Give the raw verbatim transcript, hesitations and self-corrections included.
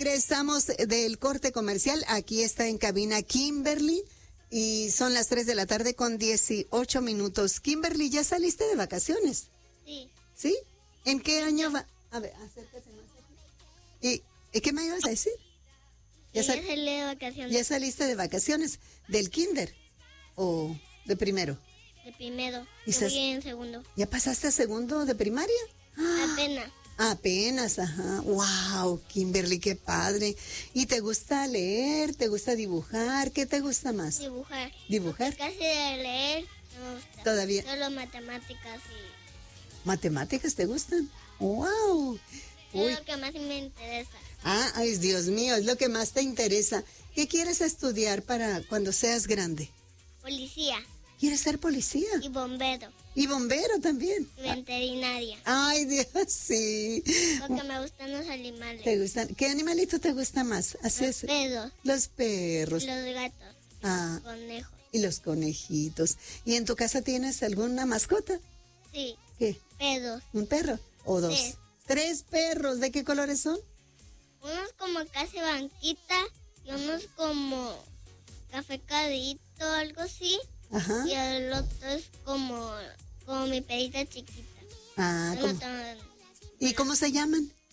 Regresamos del corte comercial. Aquí está en cabina Kimberly y son las tres de la tarde con dieciocho minutos. Kimberly, ¿ya saliste de vacaciones? Sí. ¿Sí? ¿En qué año va? A ver, acércate más aquí. ¿Y qué me ibas a decir? ¿Ya, sal... ya salí de vacaciones. ¿Ya saliste de vacaciones? ¿Del kinder o de primero? De primero. ¿Y Yo voy en segundo. ¿Ya pasaste a segundo de primaria? Apenas. Apenas, ajá. Wow, Kimberly, qué padre. ¿Y te gusta leer? ¿Te gusta dibujar? ¿Qué te gusta más? Dibujar. ¿Dibujar? Casi de leer no me gusta. Todavía. Solo matemáticas y... ¿Matemáticas te gustan? Wow. Es lo que más me interesa. Ah, ay, Dios mío, es lo que más te interesa. ¿Qué quieres estudiar para cuando seas grande? Policía. ¿Quieres ser policía? Y bombero. Y bombero también. Y veterinaria. Ay, Dios, sí. Porque me gustan los animales. ¿Te gustan? ¿Qué animalito te gusta más? Así los es. perros. Los perros. Los gatos. Ah. Los conejos. Y los conejitos. ¿Y en tu casa tienes alguna mascota? Sí. ¿Qué? Perros. ¿Un perro? ¿O dos? Tres. ¿Tres perros? ¿De qué colores son? Unos como casi banquita y unos como café cadito, algo así. Ajá. Y el otro es como, como mi perrita chiquita. Ah, no ¿cómo? tan... ¿Y cómo se llaman?